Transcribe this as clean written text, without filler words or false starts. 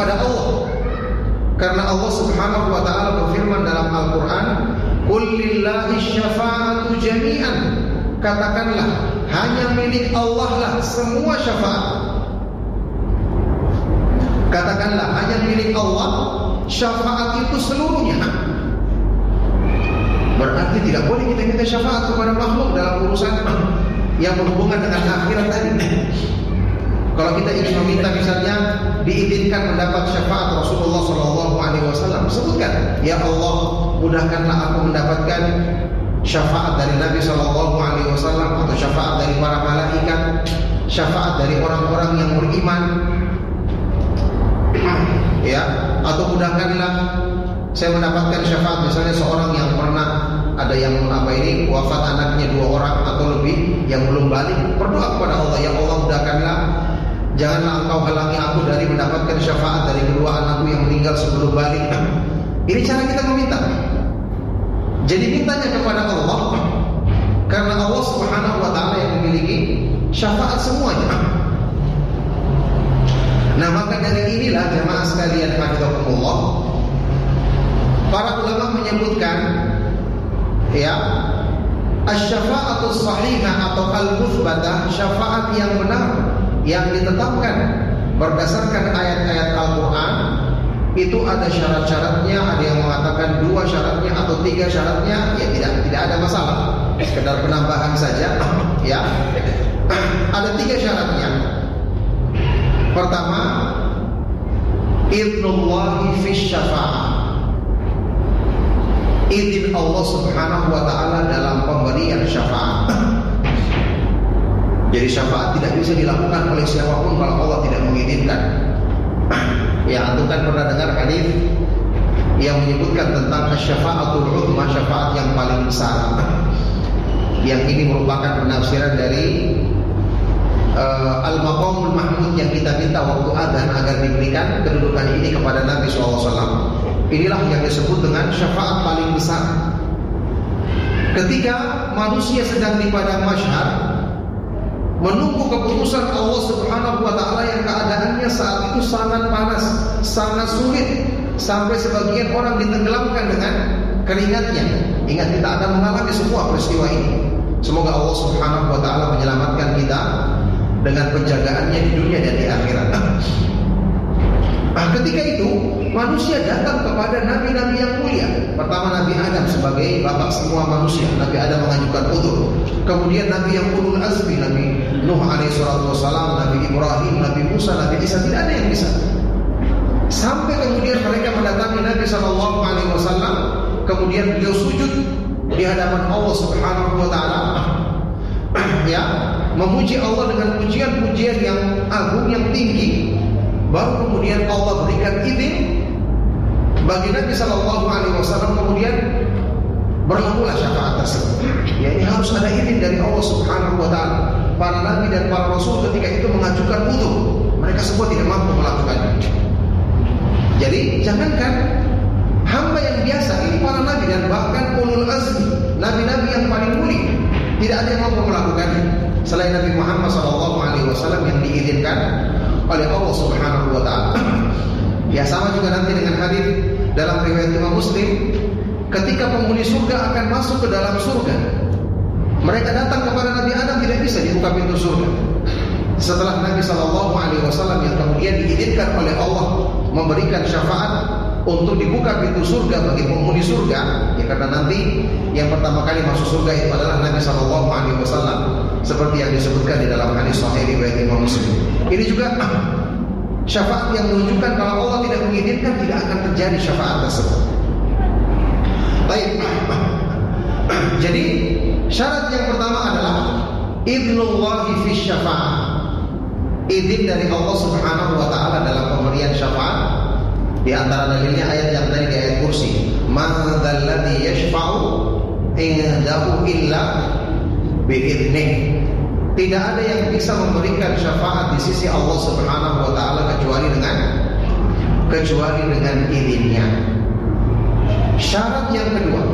kepada Allah. Karena Allah Subhanahu wa taala berfirman dalam Al-Qur'an, "Qul lillahi syafa'atu jami'an." Katakanlah, hanya milik Allah lah semua syafaat. Katakanlah, hanya milik Allah syafaat itu seluruhnya. Berarti tidak boleh kita minta syafaat kepada makhluk dalam urusan yang berhubungan dengan akhirat tadi. Kalau kita ingin meminta misalnya diizinkan mendapat syafaat Rasulullah SAW, sebutkan, ya Allah, mudahkanlah aku mendapatkan syafaat dari Nabi SAW atau syafaat dari para malaikat, syafaat dari orang-orang yang beriman, ya, atau mudahkanlah saya mendapatkan syafaat misalnya seorang yang pernah ada yang wafat anaknya 2 orang atau lebih yang belum balik, berdoa kepada Allah, ya Allah mudahkanlah, janganlah engkau halangi aku dari mendapatkan syafaat dari kedua anakku yang meninggal sebelum balik. Ini cara kita meminta. Jadi mintanya kepada Allah, karena Allah Subhanahu wa taala yang memiliki syafaat semuanya. Nah, maka dari inilah jemaah sekalian hafizakumullah, para ulama menyebutkan, ya, asy-syafa'atus shahihah atau al-mutsbatah, syafaat yang benar yang ditetapkan berdasarkan ayat-ayat Al-Qur'an, itu ada syarat-syaratnya. Ada yang mengatakan 2 syaratnya atau 3 syaratnya, ya tidak ada masalah, sekedar penambahan saja, ya. Ada 3 syaratnya. Pertama, idnullahi fi syafa'ah, izin Allah Subhanahu wa taala dalam pemberian syafaat. Jadi syafaat tidak bisa dilakukan oleh siapapun kalau Allah tidak mengizinkan. Ya, antum kan pernah dengar hadis yang menyebutkan tentang syafaatul uzma, syafaat yang paling besar. Yang ini merupakan penafsiran dari al-maqamul mahmud yang kita minta waktu adzan agar diberikan kedudukan ini kepada Nabi SAW. Inilah yang disebut dengan syafaat paling besar. Ketika manusia sedang di padang mahsyar menunggu keputusan Allah Subhanahu wa taala yang keadaannya saat itu sangat panas, sangat sulit, sampai sebagian orang ditenggelamkan dengan keringatnya. Ingat, kita akan mengalami semua peristiwa ini. Semoga Allah Subhanahu wa taala menyelamatkan kita dengan penjagaannya di dunia dan di akhirat. Ketika itu manusia datang kepada nabi-nabi yang mulia. Pertama Nabi Adam sebagai bapak semua manusia. Nabi Adam mengajukan udzur. Kemudian Nabi yang ulul azmi, Nabi Nuh alaihi salatu wassalam, Nabi Ibrahim, Nabi Musa, Nabi Isa, tidak ada yang bisa. Sampai kemudian mereka mendatangi Nabi sallallahu alaihi wasallam, kemudian beliau sujud di hadapan Allah Subhanahu wa taala. Ya, memuji Allah dengan pujian-pujian yang agung, yang tinggi. Baru kemudian Allah berikan izin bagi Nabi Sallallahu Alaihi Wasallam, kemudian berlakulah syafaat tersebut. Ya, ini harus ada izin dari Allah Subhanahu Wa Taala. Para nabi dan para rasul ketika itu mengajukan udzur, mereka semua tidak mampu melakukannya. Jadi jangankan hamba yang biasa, ini para nabi dan bahkan ulul azmi, nabi-nabi yang paling mulia, tidak ada yang mampu melakukannya selain Nabi Muhammad Sallallahu Alaihi Wasallam yang diizinkan oleh Allah Subhanahu wa taala. Ya, sama juga nanti dengan hadis dalam riwayat Imam Muslim, ketika penghuni surga akan masuk ke dalam surga, mereka datang kepada Nabi Adam, tidak bisa dibuka pintu surga. Setelah Nabi sallallahu alaihi wasallam yang kemudian diizinkan oleh Allah memberikan syafaat untuk dibuka pintu surga bagi penghuni surga, ya, karena nanti yang pertama kali masuk surga itu adalah Nabi sallallahu alaihi wasallam, seperti yang disebutkan di dalam hadis sahih riwayat Imam Muslim. Ini juga syafaat yang menunjukkan kalau Allah tidak mengizinkan tidak akan terjadi syafaat tersebut. Baik. Jadi syarat yang pertama adalah idnullahi fi syafa'ah, izin dari Allah Subhanahu wa taala dalam pemberian syafaat. Di antara dalilnya ayat yang tadi di ayat kursi, man dzalladzi yashfa'u indahu illa bi'idnih. Tidak ada yang bisa memberikan syafaat di sisi Allah Subhanahu wa taala kecuali dengan izinnya. Syarat yang kedua,